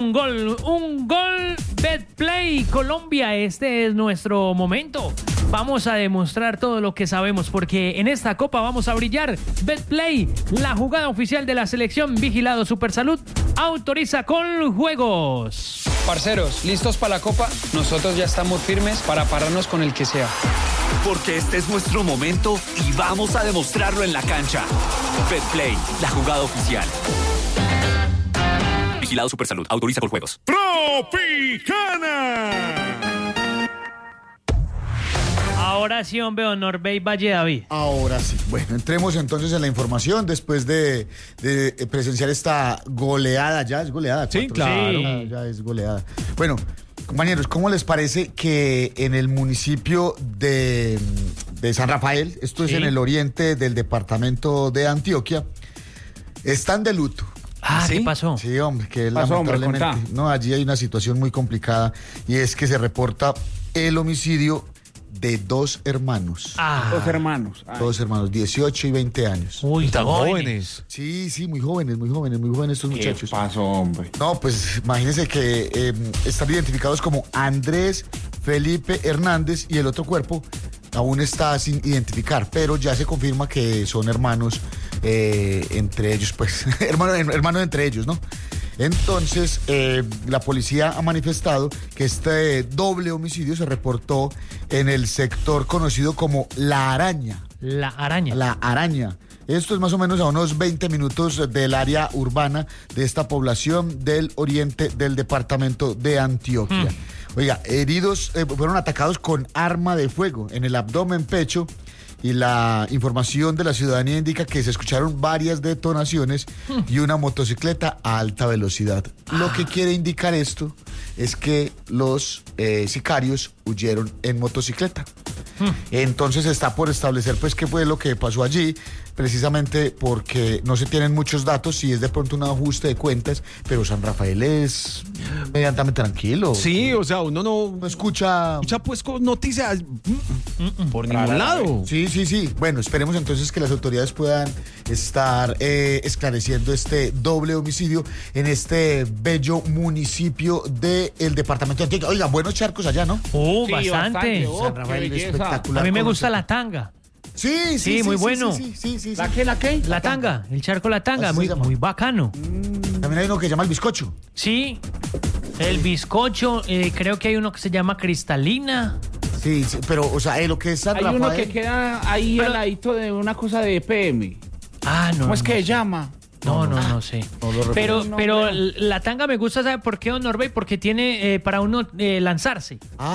un gol, Betplay Colombia, este es nuestro momento. Vamos a demostrar todo lo que sabemos porque en esta copa vamos a brillar. Betplay, la jugada oficial de la selección Vigilado Supersalud, autoriza con juegos. Parceros, ¿listos para la copa? Nosotros ya estamos firmes para pararnos con el que sea. Porque este es nuestro momento y vamos a demostrarlo en la cancha. Betplay, la jugada oficial. Vigilado Supersalud, autoriza con juegos. Tropicana. Ahora sí, hombre, Honorbey Valle David. Ahora sí. Bueno, entremos entonces en la información después de presenciar esta goleada. Ya es goleada. Sí, claro. Ya es goleada. Bueno, compañeros, ¿cómo les parece que en el municipio de San Rafael, esto es en el oriente del departamento de Antioquia, están de luto? ¿Sí? ¿Qué pasó? Sí, hombre, que pasó, lamentablemente... hombre, no, allí hay una situación muy complicada y es que se reporta el homicidio de dos hermanos. Dos hermanos. Dos hermanos, 18 y 20 años. Uy, Tan jóvenes. Sí, muy jóvenes estos muchachos. ¿Qué pasó, hombre? No, pues imagínense que están identificados como Andrés Felipe Hernández y el otro cuerpo aún está sin identificar, pero ya se confirma que son hermanos entre ellos, pues, hermanos entre ellos, ¿no? Entonces, la policía ha manifestado que este doble homicidio se reportó en el sector conocido como La Araña. La Araña. La Araña. Esto es más o menos a unos 20 minutos del área urbana de esta población del oriente del departamento de Antioquia. Oiga, heridos, fueron atacados con arma de fuego en el abdomen, pecho, y la información de la ciudadanía indica que se escucharon varias detonaciones y una motocicleta a alta velocidad. Lo que quiere indicar esto es que los sicarios huyeron en motocicleta. Entonces está por establecer pues qué fue lo que pasó allí, precisamente porque no se tienen muchos datos, si es de pronto un ajuste de cuentas, pero San Rafael es medianamente tranquilo. Sí, o sea, uno no escucha pues noticias por ningún lado. Sí. Bueno, esperemos entonces que las autoridades puedan estar esclareciendo este doble homicidio en este bello municipio del departamento de Antioquia. Oiga, buenos charcos allá, ¿no? Bastante. San Rafael es espectacular. A mí me gusta la tanga. Sí, muy bueno. Sí. ¿La qué? La tanga, el charco La Tanga, Así se llama. muy bacano. También hay uno que se llama el bizcocho. Sí, el bizcocho, creo que hay uno que se llama Cristalina. Sí, pero, o sea, lo que es San Hay Rafael... uno que queda ahí al ladito de una cosa de PM. No. ¿Cómo es que se llama? No sé. No lo recuerdo. Pero la tanga me gusta, ¿sabe por qué, don Norbey? Porque tiene para uno lanzarse.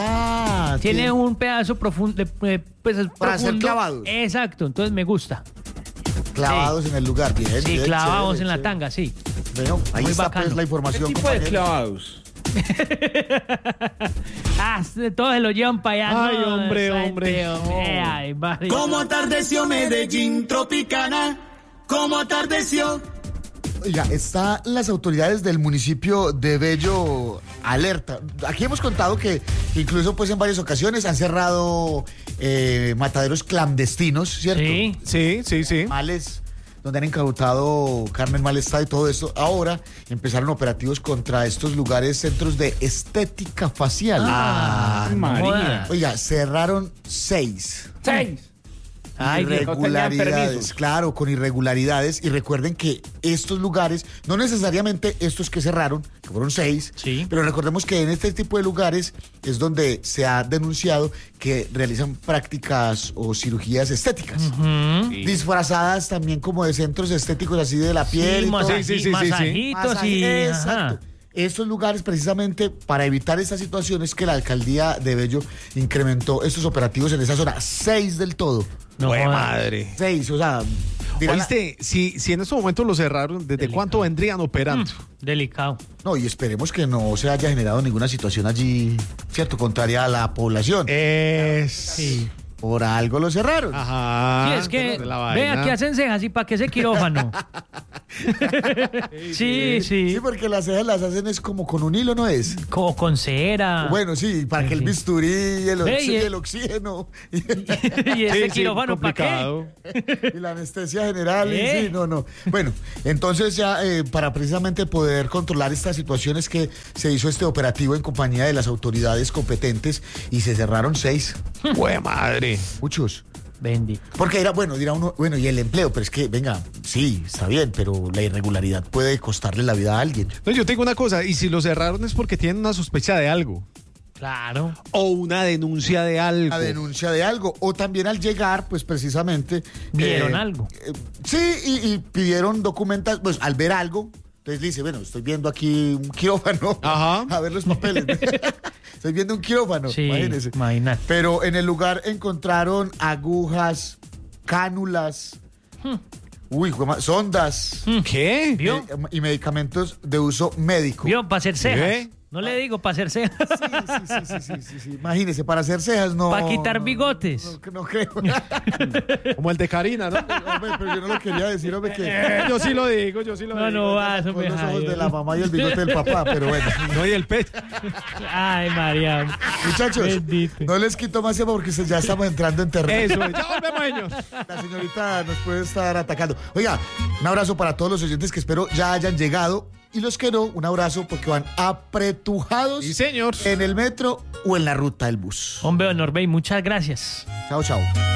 Tiene un pedazo profundo, pues es para hacer profundo. clavados. Exacto, entonces me gusta. Clavados en el lugar, bien. Sí, bien, clavados chévere, en la chévere. tanga, sí. Bueno, ahí Muy está bacano. pues la ¿Qué información, tipo de compañeros. clavados? Todos se lo llevan para allá. Ay, no, hombre. Ay, vale. ¿Cómo atardeció Medellín Tropicana? ¿Cómo atardeció? Oiga, están las autoridades del municipio de Bello alerta. Aquí hemos contado que incluso pues en varias ocasiones han cerrado mataderos clandestinos, ¿cierto? Sí. Males, donde han incautado carne en mal estado y todo esto. Ahora empezaron operativos contra estos lugares, centros de estética facial. María. Oiga, cerraron 6. Ay, Dios. Irregularidades, claro, con irregularidades. Y recuerden que estos lugares, no necesariamente estos que cerraron, que fueron 6, Sí. pero recordemos que en este tipo de lugares es donde se ha denunciado que realizan prácticas o cirugías estéticas, disfrazadas también como de centros estéticos así de la piel. y todo. sí. Masajitos y... Exacto. Estos lugares, precisamente para evitar esta situación, es que la alcaldía de Bello incrementó estos operativos en esa zona. 6 del todo. No, Jue jodas. madre. 6, o sea... dirán- Oíste, si en estos momentos lo cerraron, ¿desde Delicado. cuánto vendrían operando? Delicado. No, y esperemos que no se haya generado ninguna situación allí, ¿cierto? Contraria a la población. Sí. Por algo lo cerraron. Ajá. Sí, es que de la vea vaina. que hacen cejas y para qué ese quirófano. Sí, sí. Sí, porque las cejas las hacen es como con un hilo, ¿no es? Como con cera. Bueno, sí, para que el Sí. bisturí, Ve, el oxígeno Y ese quirófano, ¿para qué? complicado. y la anestesia general. y ¿Eh? sí, no. Bueno, entonces ya para precisamente poder controlar estas situaciones que se hizo este operativo en compañía de las autoridades competentes y se cerraron 6. ¡Jue madre! Muchos. Bendito. Porque dirá uno, bueno, y el empleo, pero es que, venga, sí, está bien, pero la irregularidad puede costarle la vida a alguien. No, yo tengo una cosa, y si lo cerraron es porque tienen una sospecha de algo. Claro. O una denuncia de algo. La denuncia de algo. O también al llegar, pues precisamente. ¿Vieron algo? Sí, y pidieron documentos, pues al ver algo. Entonces dice, bueno, estoy viendo aquí un quirófano. Ajá. A ver los papeles. Estoy viendo un quirófano, Sí, imagínense. imagínate. Pero en el lugar encontraron agujas, cánulas, sondas ¿Qué? ¿Vio? y medicamentos de uso médico. ¿Vio? Para hacer cejas. ¿Qué? No le digo para hacer cejas. Sí. Imagínese, para hacer cejas no. Para quitar bigotes. No creo. Como el de Karina, ¿no? Hombre, pero yo no lo quería decir, hombre, que Yo sí lo digo, yo sí lo No, digo. no vas, con hombre. los ojos Javier. de la mamá y el bigote del papá, pero bueno. No, y el pecho. Ay, María. Muchachos, Bendito. no les quito más tiempo porque ya estamos entrando en terreno. Eso, ya volvemos, señor. La señorita nos puede estar atacando. Oiga, un abrazo para todos los oyentes que espero ya hayan llegado. Y los que no, un abrazo porque van apretujados Sí, señor. en el metro o en la ruta del bus. Hombre, Norbey, muchas gracias. Chao, chao.